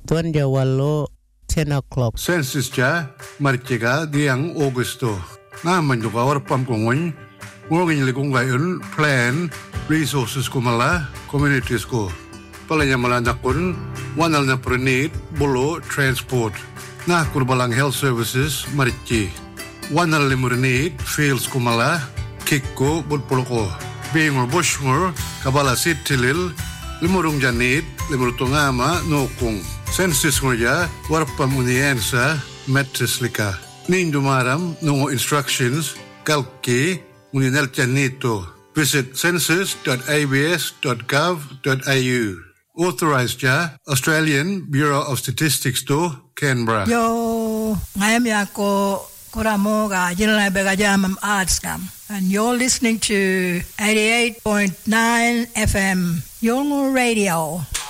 Tuan Jawalo 10 o'clock. Census ja marchega diang Augusto. Na manjuka warpam kongon. Ngogin likung gayon plan resources ko mala communities ko. Palanya malanak kun wanal na prenit bolo transport. Na kurbalang health services marchi. Wanal limurnit fields ko mala kikko budpoloko. Bingor bushmor kabala sitilil limurung janit limurutungama nokung. Census ngoja warpam uniensa metrislika. Nindumaram nungo instructions kalki uninel janito. Visit census.abs.gov.au. Authorized ja Australian Bureau of Statistics to Canberra. Yo, ngayam yako kuramo ga jinlai bega jamam arts kam. And you're listening to 88.9 FM Yolngu Radio.